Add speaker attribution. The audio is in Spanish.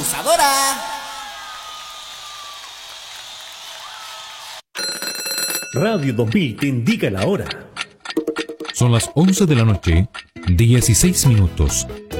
Speaker 1: abusadora.
Speaker 2: Radio 2000 te indica la hora.
Speaker 3: Son las 11 de la noche, 16 minutos.